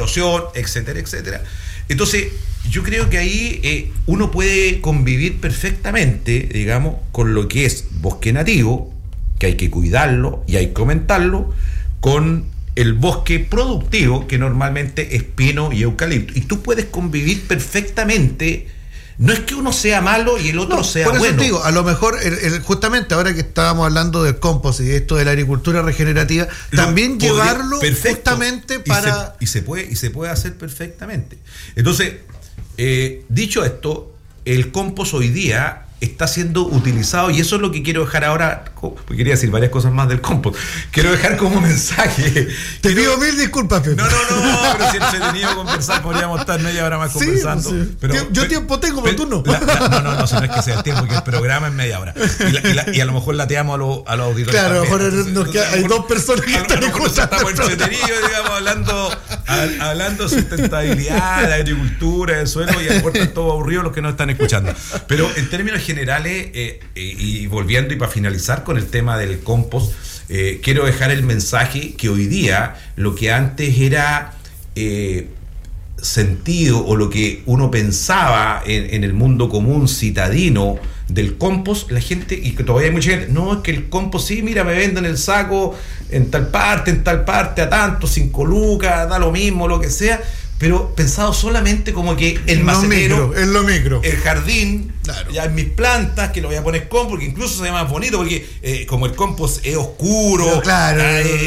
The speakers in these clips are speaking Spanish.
erosión, etcétera, etcétera. Entonces, yo creo que ahí uno puede convivir perfectamente, digamos, con lo que es bosque nativo, que hay que cuidarlo y hay que aumentarlo, con el bosque productivo, que normalmente es pino y eucalipto. Y tú puedes convivir perfectamente. No es que uno sea malo y el otro sea bueno. Por eso te digo, a lo mejor, justamente ahora que estábamos hablando del compost y de esto de la agricultura regenerativa, también llevarlo justamente para... Y se puede hacer perfectamente. Entonces, dicho esto, el compost hoy día está siendo utilizado, y eso es lo que quiero dejar ahora, porque quería decir varias cosas más del compost, quiero dejar como mensaje. Te pido mil disculpas, Pepe. No, pero si entretenido conversar, podríamos estar media hora más conversando. Sí. Pero, yo tiempo tengo, pero tú no. No, si no es que sea el tiempo, que el programa es media hora. Y a lo mejor lateamos a los auditores. Claro, a lo mejor hay dos personas que están escuchando. Estamos entretenidos, digamos, hablando de sustentabilidad, de agricultura, del suelo, y a lo mejor están todos aburridos los que no están escuchando. Pero en términos generales, y volviendo y para finalizar con el tema del compost, quiero dejar el mensaje que hoy día lo que antes era sentido, o lo que uno pensaba en el mundo común citadino del compost, la gente, y que todavía hay mucha gente, no, es que el compost, sí, mira, me venden el saco en tal parte, a tanto, 5 lucas, da lo mismo, lo que sea, pero pensado solamente como que el macetero, en lo micro, el jardín, claro, ya en mis plantas, que lo voy a poner compost, porque incluso se ve más bonito, porque como el compost es oscuro, pero claro,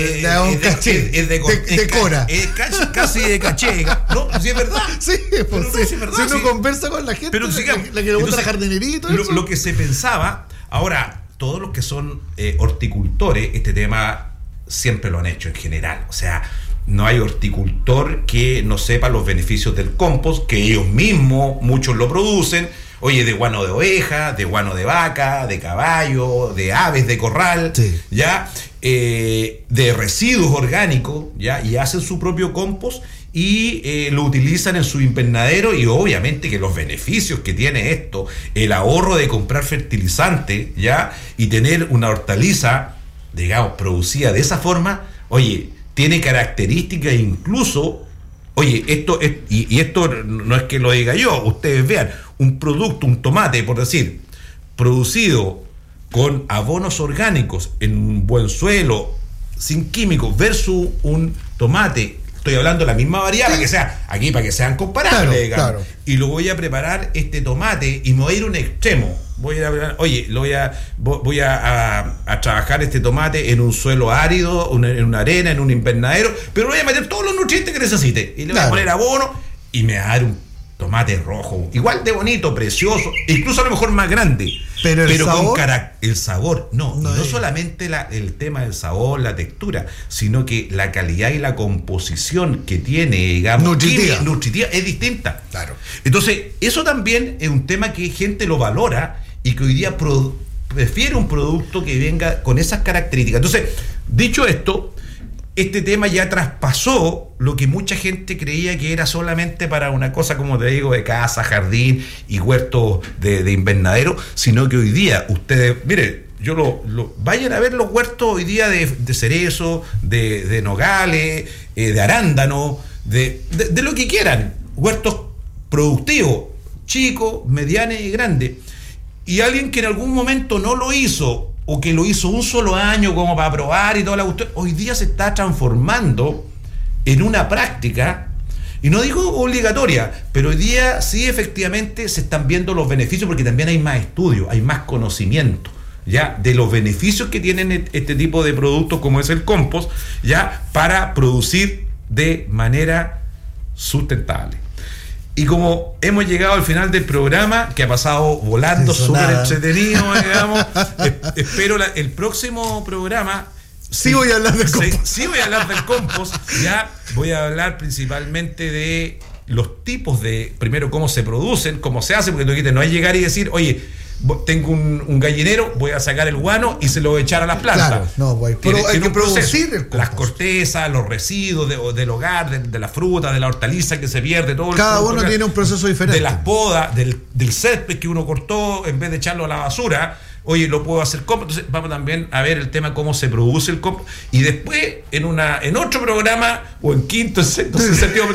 decora, casi de caché, ¿no? Si es verdad. Sí, pues sí, es verdad. Si uno conversa con la gente, pero sigamos, la que le gusta la jardinería y todo eso. Lo que se pensaba, ahora, todos los que son horticultores, este tema siempre lo han hecho en general, o sea, no hay horticultor que no sepa los beneficios del compost, que ellos mismos, muchos lo producen, de guano de oveja, de guano de vaca, de caballo, de aves de corral, sí, ya, de residuos orgánicos, ya, y hacen su propio compost y lo utilizan en su invernadero, y obviamente que los beneficios que tiene esto, el ahorro de comprar fertilizante, ya, y tener una hortaliza, digamos, producida de esa forma, tiene características incluso, esto es, y esto no es que lo diga yo, ustedes vean, un producto, un tomate, por decir, producido con abonos orgánicos en un buen suelo, sin químicos, versus un tomate, estoy hablando de la misma variedad, sí, para que sean comparables, claro. Y lo voy a preparar este tomate y me voy a ir a un extremo. Voy a trabajar este tomate en un suelo árido, en una arena, en un invernadero, pero le voy a meter todos los nutrientes que necesite y le voy a poner abono, y me va a dar un tomate rojo, igual de bonito, precioso, incluso a lo mejor más grande, pero con el sabor, no solamente el tema del sabor, la textura, sino que la calidad y la composición que tiene, digamos, nutritiva es distinta. Claro. Entonces, eso también es un tema que gente lo valora y que hoy día prefiere un producto que venga con esas características. Entonces, dicho esto, este tema ya traspasó lo que mucha gente creía que era solamente para una cosa, como te digo, de casa, jardín y huertos de invernadero, sino que hoy día ustedes, mire, vayan a ver los huertos hoy día de cerezo, de nogales, de arándano, de lo que quieran, huertos productivos, chicos, medianos y grandes. Y alguien que en algún momento no lo hizo, o que lo hizo un solo año como para probar y toda la cuestión, hoy día se está transformando en una práctica, y no digo obligatoria, pero hoy día sí efectivamente se están viendo los beneficios, porque también hay más estudios, hay más conocimiento, ya, de los beneficios que tienen este tipo de productos como es el compost, ya, para producir de manera sustentable. Y como hemos llegado al final del programa, que ha pasado volando, súper entretenido, digamos, espero el próximo programa. Sí voy a hablar del compost. Sí voy a hablar del compost. Ya voy a hablar principalmente de los tipos primero, cómo se producen, cómo se hace, porque no es llegar y decir, tengo un gallinero, voy a sacar el guano y se lo voy a echar a las plantas. Claro, pero hay que producir el compost. Las cortezas, los residuos del hogar, de la fruta, de la hortaliza que se pierde, todo. Cada uno tiene un proceso diferente. De las podas, del césped que uno cortó, en vez de echarlo a la basura, lo puedo hacer compost. Entonces vamos también a ver el tema cómo se produce el compost, y después en otro programa, o en quinto, en sexto, en séptimo